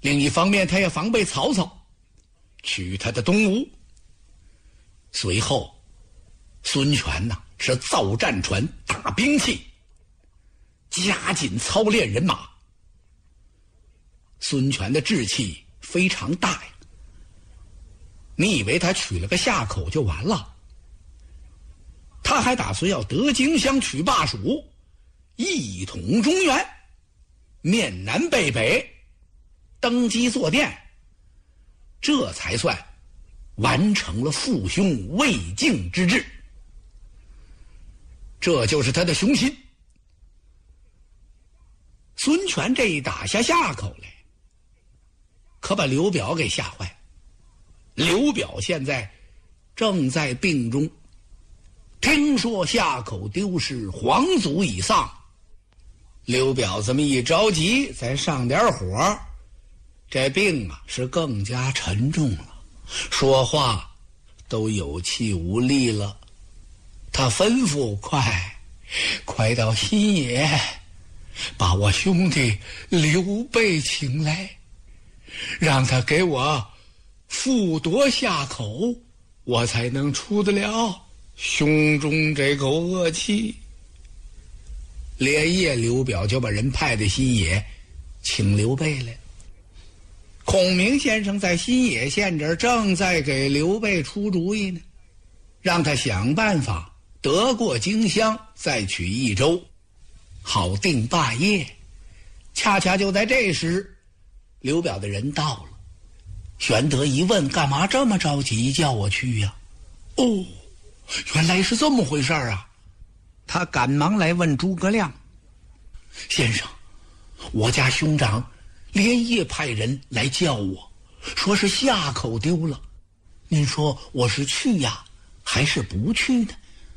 另一方面，他也防备曹操取他的东吴。随后，孙权呢是造战船、大兵器，加紧操练人马。孙权的志气非常大呀！你以为他取了个下口就完了？他还打算要得荆襄，取巴蜀，一统中原，面南背北，登基坐殿，这才算完成了父兄未竟之志。这就是他的雄心。孙权这一打下下口来，可把刘表给吓坏。刘表现在正在病中，听说下口丢失，皇祖已丧。刘表这么一着急，再上点火，这病啊是更加沉重了，说话都有气无力了。他吩咐快到新野，把我兄弟刘备请来，让他给我复夺下口，我才能出得了胸中这口恶气。连夜刘表就把人派到新野请刘备来。孔明先生在新野县这儿正在给刘备出主意呢，让他想办法得过荆襄，再取益州，好定霸业。恰恰就在这时，刘表的人到了。玄德一问，干嘛这么着急叫我去呀？哦，原来是这么回事啊！他赶忙来问诸葛亮：先生，我家兄长连夜派人来叫我，说是下口丢了，您说我是去呀还是不去呢？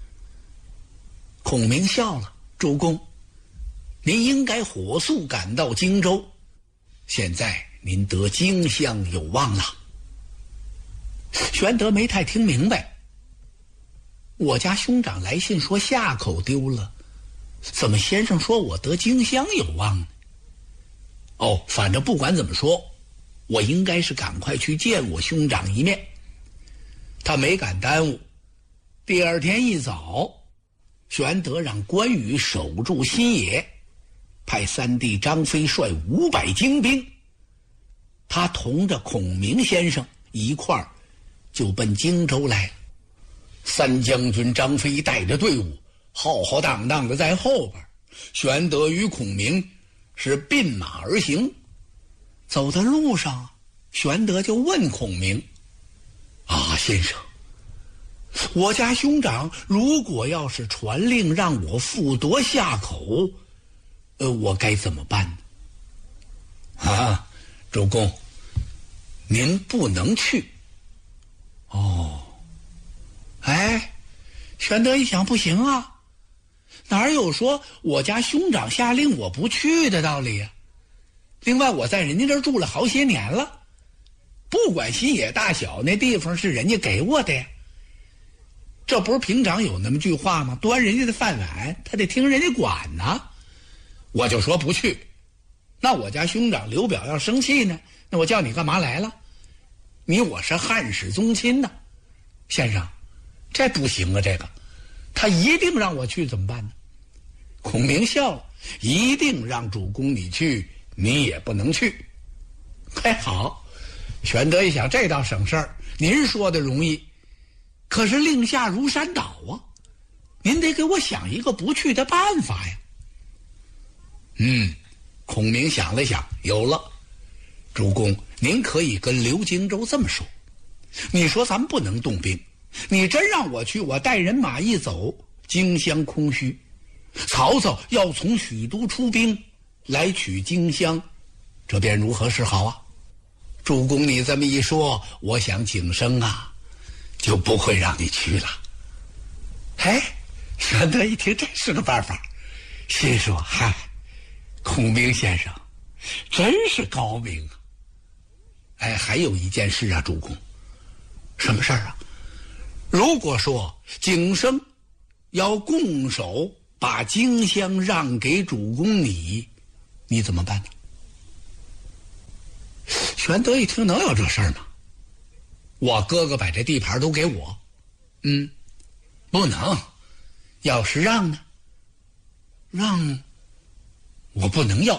孔明笑了：主公，您应该火速赶到荆州，现在您得荆襄有望了。玄德没太听明白，我家兄长来信说下口丢了，怎么先生说我得荆襄有望呢？哦，反正不管怎么说，我应该是赶快去见我兄长一面。他没敢耽误，第二天一早，玄德让关羽守住新野，派三弟张飞率500精兵，他同着孔明先生一块儿就奔荆州来了。三将军张飞带着队伍浩浩荡荡的在后边，玄德与孔明是并马而行。走在路上，玄德就问孔明：啊，先生，我家兄长如果要是传令让我复夺下口，我该怎么办呢？啊，主公，您不能去。哦，哎，玄德一想，不行啊，哪有说我家兄长下令我不去的道理呀？另外，我在人家这儿住了好些年了，不管新野大小，那地方是人家给我的呀。这不是平常有那么句话吗？端人家的饭碗，他得听人家管呢。我就说不去，那我家兄长刘表要生气呢，那我叫你干嘛来了？你我是汉室宗亲呢，先生，这不行啊！这个，他一定让我去怎么办呢？孔明笑了：一定让主公你去，你也不能去。哎，好。玄德一想，这倒省事儿，您说的容易，可是令下如山倒啊，您得给我想一个不去的办法呀。孔明想了想，有了。主公，您可以跟刘荆州这么说，你说咱们不能动兵，你真让我去，我带人马一走，荆襄空虚，曹操要从许都出兵来取荆襄，这便如何是好啊？主公你这么一说，我想景生啊就不会让你去了。哎，玄德一听，这是个办法，心说：嗨，孔明先生真是高明啊！哎，还有一件事啊，主公。什么事儿啊？如果说景生要拱手把荆襄让给主公你怎么办呢？ 玄德一听，能有这事儿吗？我哥哥把这地盘都给我，不能。要是让呢？让，我不能要。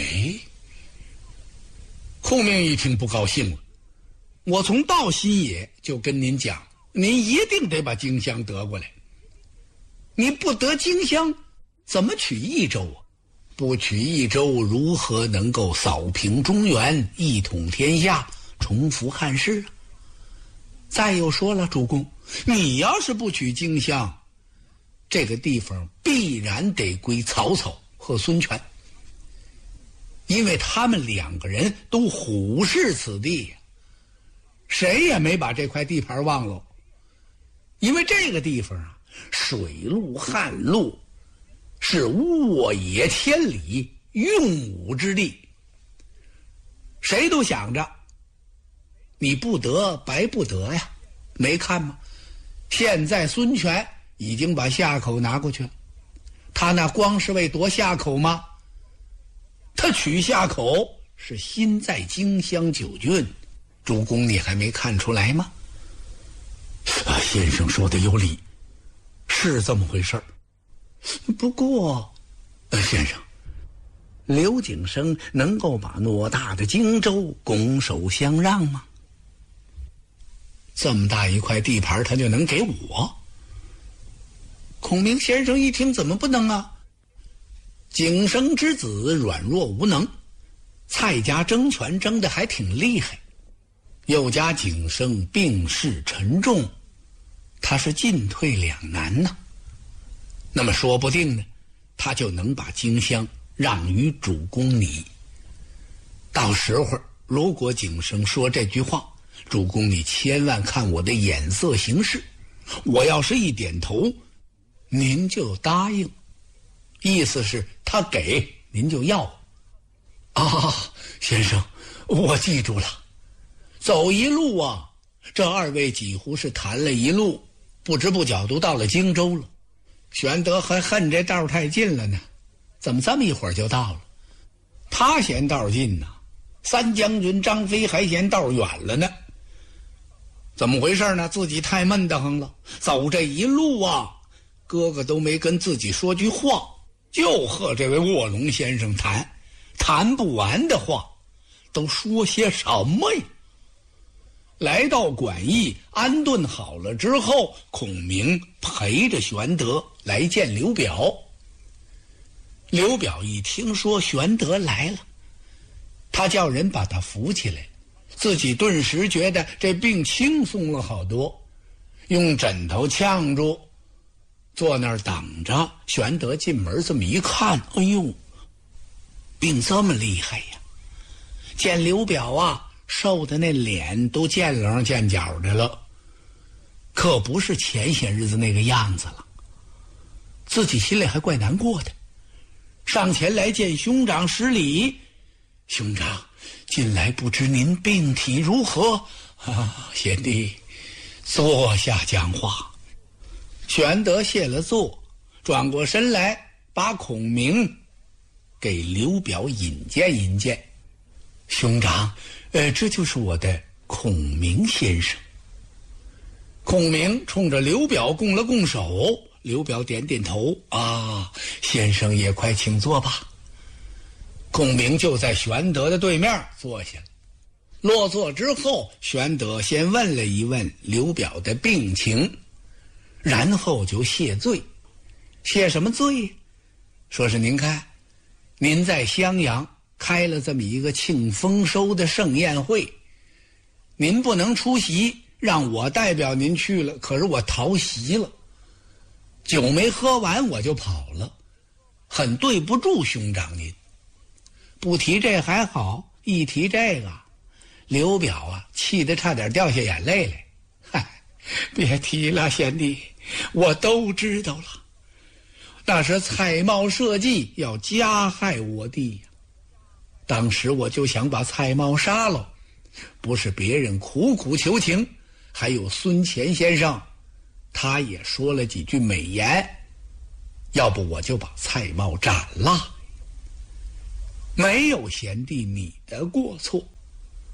孔明一听不高兴了。我从到西野就跟您讲，您一定得把荆襄得过来。你不得荆襄，怎么取益州啊？不取益州，如何能够扫平中原，一统天下，重复汉室啊？再又说了，主公，你要是不取荆襄，这个地方必然得归曹操和孙权，因为他们两个人都虎视此地呀，谁也没把这块地盘忘了。因为这个地方啊，水陆旱路，是沃野千里，用武之地。谁都想着你不得白不得呀，没看吗？现在孙权已经把夏口拿过去了，他那光是为夺夏口吗？他取夏口是心在荆襄9郡，主公你还没看出来吗？先生说的有理，是这么回事儿。不过先生，刘景升能够把偌大的荆州拱手相让吗？这么大一块地盘他就能给我？孔明先生一听，怎么不能啊？景升之子软弱无能，蔡家争权争得还挺厉害，又加景升病势沉重，他是进退两难呢。那么说不定呢，他就能把荆襄让于主公你。到时候如果景升说这句话，主公你千万看我的眼色行事，我要是一点头，您就答应，意思是他给您就要啊。先生，我记住了。走一路啊，这二位几乎是谈了一路，不知不觉都到了荆州了。玄德还恨这道太近了呢，怎么这么一会儿就到了？他嫌道近呢，三将军张飞还嫌道远了呢。怎么回事呢？自己太闷得慌了，走这一路啊，哥哥都没跟自己说句话，就和这位卧龙先生谈不完的话，都说些什么呀？来到馆驿安顿好了之后，孔明陪着玄德来见刘表。刘表一听说玄德来了，他叫人把他扶起来，自己顿时觉得这病轻松了好多，用枕头呛住，坐那儿等着。玄德进门这么一看，哎呦，病这么厉害呀！见刘表啊，瘦的那脸都见棱见角的了，可不是前些日子那个样子了。自己心里还怪难过的，上前来见兄长施礼。兄长，近来不知您病体如何啊？贤弟坐下讲话。玄德谢了座，转过身来把孔明给刘表引荐引荐。兄长，这就是我的孔明先生。孔明冲着刘表拱了拱手，刘表点点头，啊，先生也快请坐吧。孔明就在玄德的对面坐下了。落座之后，玄德先问了一问刘表的病情，然后就谢罪。谢什么罪？说是您看，您在襄阳开了这么一个庆丰收的盛宴会，您不能出席，让我代表您去了，可是我逃席了，酒没喝完我就跑了，很对不住兄长您。不提这还好，一提这个，刘表啊气得差点掉下眼泪来。嗨，别提了，贤弟，我都知道了，那是蔡瑁设计要加害我弟呀。当时我就想把蔡瑁杀了，不是别人苦苦求情，还有孙乾先生他也说了几句美言，要不我就把蔡瑁斩了。没有贤弟你的过错，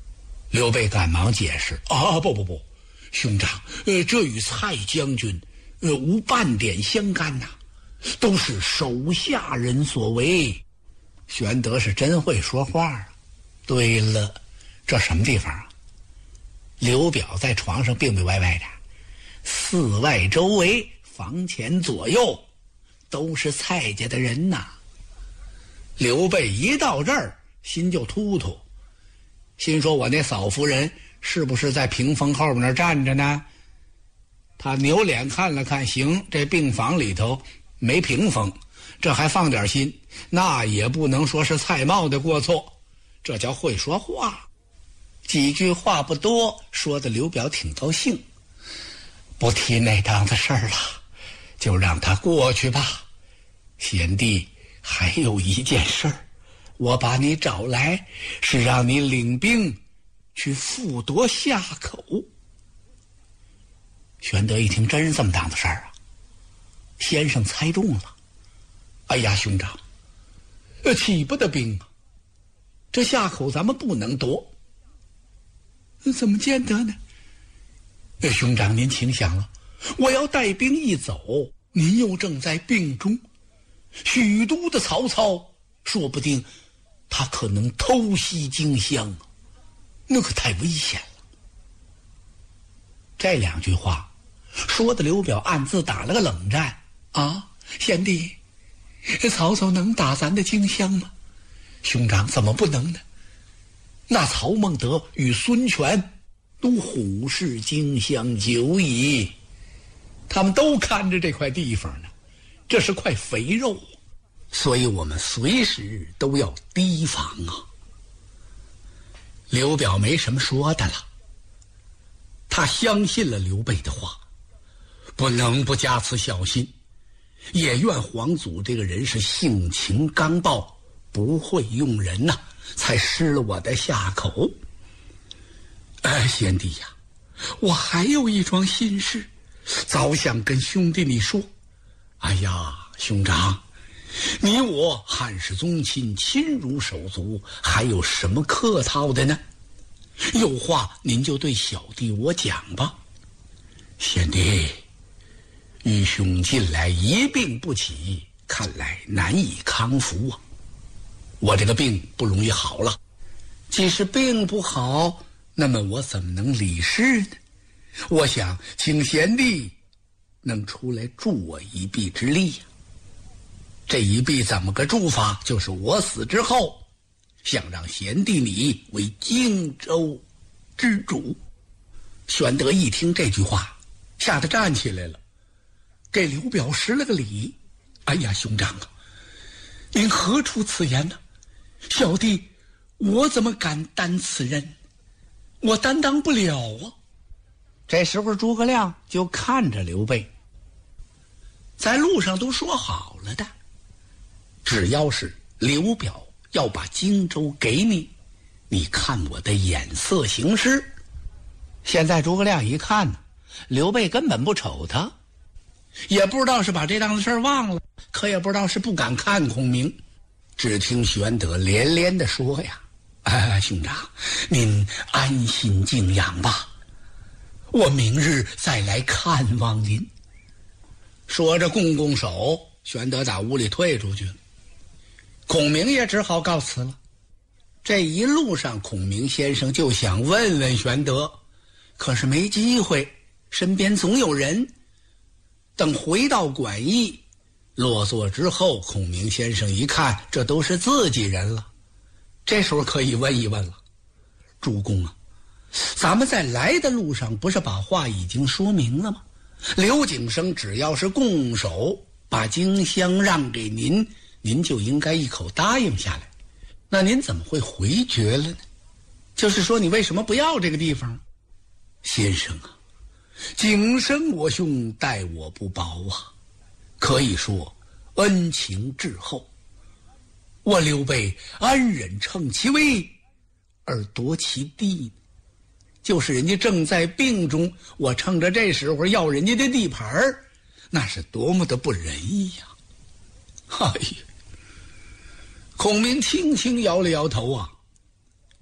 刘备赶忙解释：“不，兄长，这与蔡将军无半点相干呐，都是手下人所为。”玄德是真会说话啊！对了，这什么地方啊？刘表在床上病病歪歪的，四外周围、房前左右都是蔡家的人呐。刘备一到这儿，心就突突，心说：“我那嫂夫人是不是在屏风后面那儿站着呢？”他扭脸看了看，行，这病房里头没屏风，这还放点心，那也不能说是蔡瑁的过错，这叫会说话。几句话不多，说的刘表挺高兴，不提那档子事儿了，就让他过去吧。贤弟，还有一件事儿，我把你找来，是让你领兵去复夺夏口。玄德一听，真是这么档子事儿啊！先生猜中了。哎呀，兄长，起不得兵啊！这夏口咱们不能夺。怎么见得呢？兄长您请想了，我要带兵一走，您又正在病中，许都的曹操说不定他可能偷袭荆襄，那可太危险了。这两句话说的刘表暗自打了个冷战啊！贤弟，曹操能打咱的荆襄吗？兄长怎么不能呢？那曹孟德与孙权都虎视荆襄久矣，他们都看着这块地方呢，这是块肥肉，所以我们随时都要提防啊。刘表没什么说的了，他相信了刘备的话，不能不加此小心，也愿皇祖这个人是性情刚暴，不会用人呐，才失了我的下口。贤弟呀，我还有一桩心事，早想跟兄弟你说。哎呀，兄长，你我汉室宗亲，亲如手足，还有什么客套的呢？有话您就对小弟我讲吧。贤弟，愚兄近来一病不起，看来难以康复啊。我这个病不容易好了，既是病不好，那么我怎么能理事呢？我想请贤弟能出来助我一臂之力呀。这一臂怎么个助法？就是我死之后，想让贤弟你为荆州之主。玄德一听这句话，吓得站起来了，给刘表施了个礼。哎呀，兄长啊，您何出此言呢？小弟我怎么敢担此任？我担当不了啊。这时候诸葛亮就看着刘备，在路上都说好了的，只要是刘表要把荆州给你，你看我的眼色行事。现在诸葛亮一看呢，刘备根本不瞅他，也不知道是把这档子事忘了，可也不知道是不敢看孔明。只听玄德连连地说呀：“兄长，您安心静养吧，我明日再来看望您。”说着拱拱手，玄德打屋里退出去了。孔明也只好告辞了。这一路上，孔明先生就想问问玄德，可是没机会，身边总有人。等回到馆驿落座之后，孔明先生一看，这都是自己人了，这时候可以问一问了：“主公啊，咱们在来的路上不是把话已经说明了吗？刘景升只要是拱手把荆襄让给您，您就应该一口答应下来。那您怎么会回绝了呢？就是说你为什么不要这个地方？”先生啊，景升我兄待我不薄啊，可以说恩情至厚。我刘备安忍乘其危而夺其地，就是人家正在病中，我趁着这时候要人家的地盘，那是多么的不仁义呀！哎呀，孔明轻轻摇了摇头啊，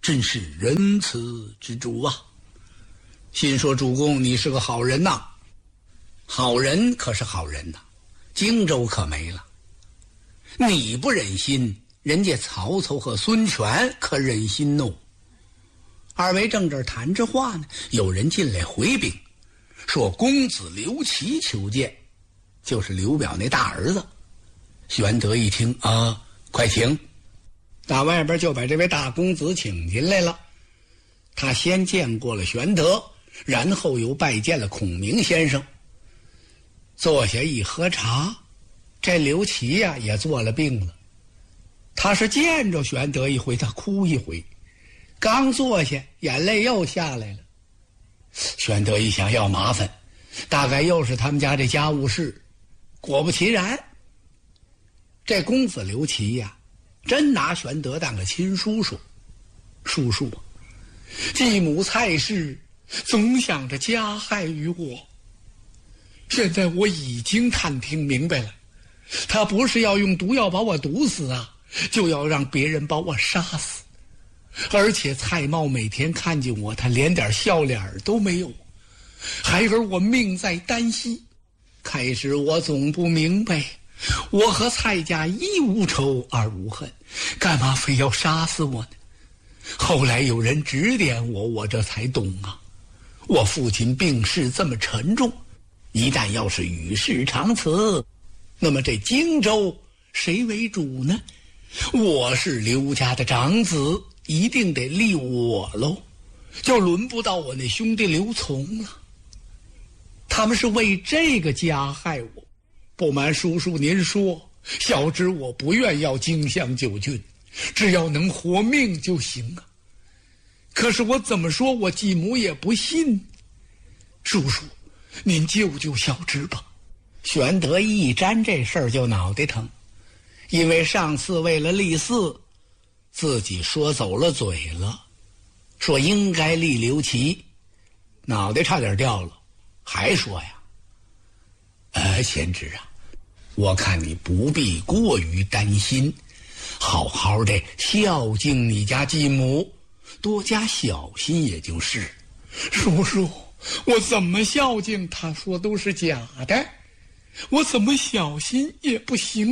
真是仁慈之主啊！心说主公，你是个好人呐，好人可是好人呐，荆州可没了。你不忍心，人家曹操和孙权可忍心喏。二位正这儿谈着话呢，有人进来回禀，说公子刘琦求见，就是刘表那大儿子。玄德一听啊，快请。打外边就把这位大公子请进来了。他先见过了玄德，然后又拜见了孔明先生。坐下一喝茶，这刘琦呀也做了病了。他是见着玄德一回，他哭一回，刚坐下，眼泪又下来了。玄德一想要麻烦，大概又是他们家这家务事。果不其然，这公子刘琦呀，真拿玄德当个亲叔叔。叔叔啊，继母蔡氏总想着加害于我，现在我已经探听明白了，他不是要用毒药把我毒死啊，就要让别人把我杀死。而且蔡瑁每天看见我，他连点笑脸都没有，孩儿我命在旦夕。开始我总不明白，我和蔡家一无仇二无恨，干嘛非要杀死我呢？后来有人指点我，我这才懂啊。我父亲病势这么沉重，一旦要是与世长辞，那么这荆州谁为主呢？我是刘家的长子，一定得立我喽，就轮不到我那兄弟刘琮了。他们是为这个加害我。不瞒叔叔您说，小侄我不愿要荆襄9郡，只要能活命就行啊。可是我怎么说，我继母也不信。叔叔，您救救小侄吧。玄德一沾这事儿就脑袋疼，因为上次为了立嗣，自己说走了嘴了，说应该立刘琦，脑袋差点掉了，还说呀，贤侄啊，我看你不必过于担心，好好的孝敬你家继母，多加小心也就是。叔叔，我怎么孝敬？他说都是假的，我怎么小心也不行。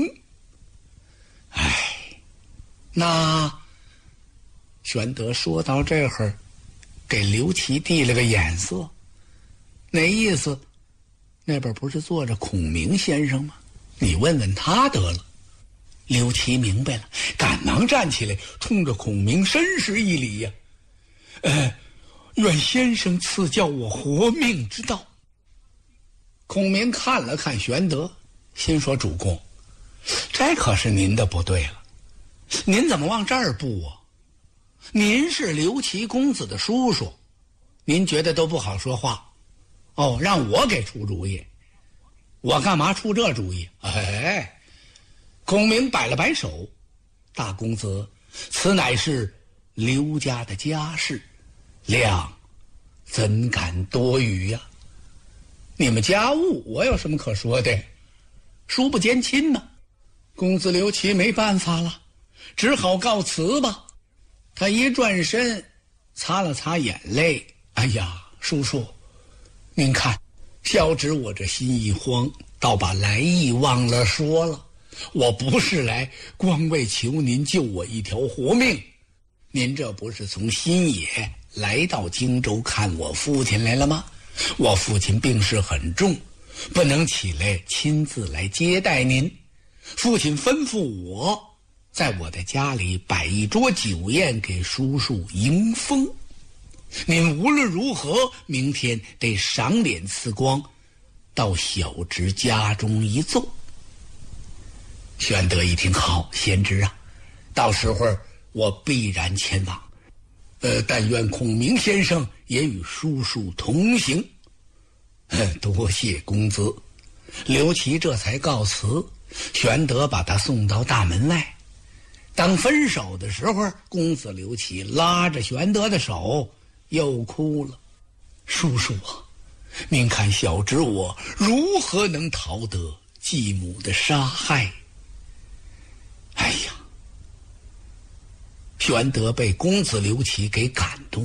那玄德说到这儿，给刘琦递了个眼色，那意思，那边不是坐着孔明先生吗？你问问他得了。刘琦明白了，赶忙站起来，冲着孔明深施一礼呀。愿先生赐教我活命之道。孔明看了看玄德，心说主公，这可是您的不对了，您怎么往这儿步啊？您是刘琦公子的叔叔，您觉得都不好说话，让我给出主意，我干嘛出这主意？孔明摆了摆手，大公子，此乃是刘家的家事，谅怎敢多语呀？你们家务我有什么可说的？叔不兼亲嘛。公子刘琦没办法了，只好告辞吧。他一转身，擦了擦眼泪，哎呀，叔叔，您看，小侄我这心一慌，倒把来意忘了说了。我不是来光为求您救我一条活命，您这不是从新野来到荆州看我父亲来了吗？我父亲病势很重，不能起来亲自来接待您。父亲吩咐我在我的家里摆一桌酒宴给叔叔迎风。您无论如何，明天得赏脸赐光，到小侄家中一奏。玄德一听，好，贤侄啊，到时候我必然前往。但愿孔明先生也与叔叔同行。多谢公子。刘琦这才告辞，玄德把他送到大门外。当分手的时候，公子刘琦拉着玄德的手，又哭了。叔叔啊，您看小侄我如何能逃得继母的杀害？哎呀， 玄德被公子刘琦给感动